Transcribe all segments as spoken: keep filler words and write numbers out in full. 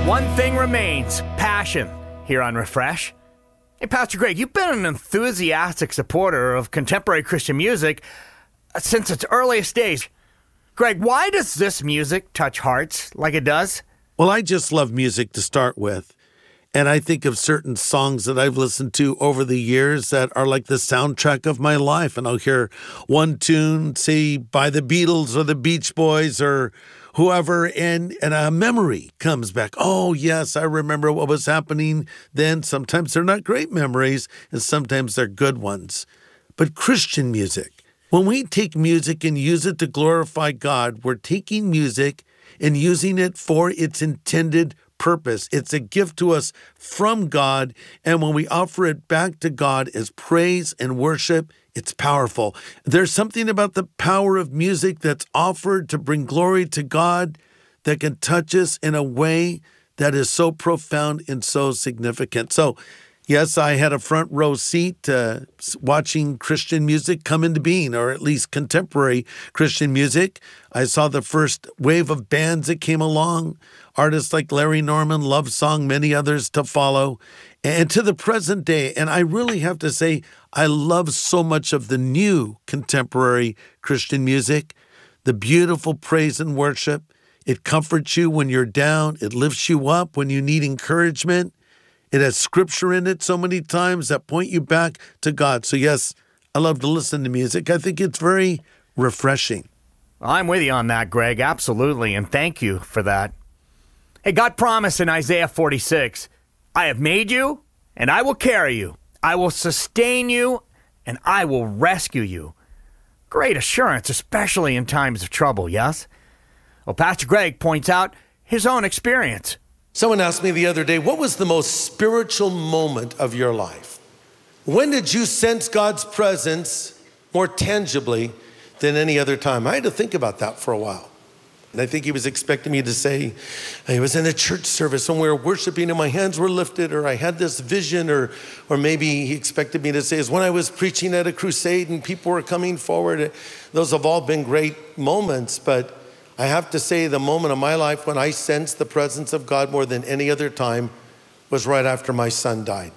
One thing remains, passion, here on Refresh. Hey, Pastor Greg, you've been an enthusiastic supporter of contemporary Christian music since its earliest days. Greg, why does this music touch hearts like it does? Well, I just love music to start with. And I think of certain songs that I've listened to over the years that are like the soundtrack of my life. And I'll hear one tune, say, by the Beatles or the Beach Boys or whoever, and, and a memory comes back. Oh, yes, I remember what was happening then. Sometimes they're not great memories, and sometimes they're good ones. But Christian music, when we take music and use it to glorify God, we're taking music and using it for its intended purpose. It's a gift to us from God, and when we offer it back to God as praise and worship, it's powerful. There's something about the power of music that's offered to bring glory to God that can touch us in a way that is so profound and so significant. So, yes, I had a front row seat uh, watching Christian music come into being, or at least contemporary Christian music. I saw the first wave of bands that came along, artists like Larry Norman, Love Song, many others to follow, and to the present day. And I really have to say, I love so much of the new contemporary Christian music, the beautiful praise and worship. It comforts you when you're down. It lifts you up when you need encouragement. It has scripture in it so many times that point you back to God. So yes, I love to listen to music. I think it's very refreshing. Well, I'm with you on that, Greg. Absolutely. And thank you for that. Hey, God promised in Isaiah forty-six, I have made you and I will carry you. I will sustain you and I will rescue you. Great assurance, especially in times of trouble, yes? Well, Pastor Greg points out his own experience. Someone asked me the other day, what was the most spiritual moment of your life? When did you sense God's presence more tangibly than any other time? I had to think about that for a while. And I think he was expecting me to say, I was in a church service and we were worshiping and my hands were lifted, or I had this vision, or or maybe he expected me to say, is when I was preaching at a crusade and people were coming forward. Those have all been great moments, but I have to say the moment of my life when I sensed the presence of God more than any other time was right after my son died.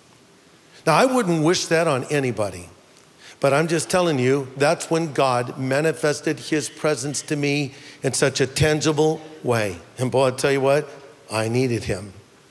Now, I wouldn't wish that on anybody, but I'm just telling you, that's when God manifested his presence to me in such a tangible way. And boy, I'll tell you what, I needed him.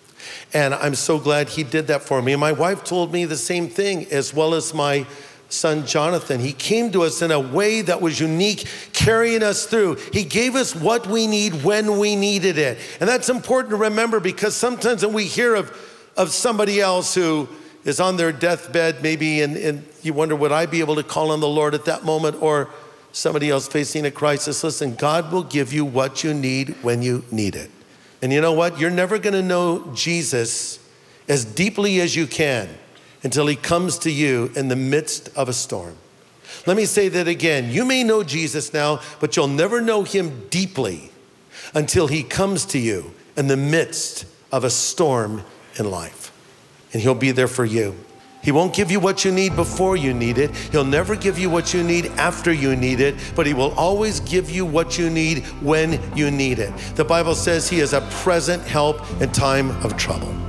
And I'm so glad he did that for me. And my wife told me the same thing, as well as my son Jonathan. He came to us in a way that was unique, carrying us through. He gave us what we need when we needed it. And that's important to remember, because sometimes when we hear of, of somebody else who is on their deathbed maybe, and, and you wonder, would I be able to call on the Lord at that moment? Or somebody else facing a crisis. Listen, God will give you what you need when you need it. And you know what? You're never going to know Jesus as deeply as you can until he comes to you in the midst of a storm. Let me say that again. You may know Jesus now, but you'll never know him deeply until he comes to you in the midst of a storm in life. And he'll be there for you. He won't give you what you need before you need it. He'll never give you what you need after you need it, but he will always give you what you need when you need it. The Bible says he is a present help in time of trouble.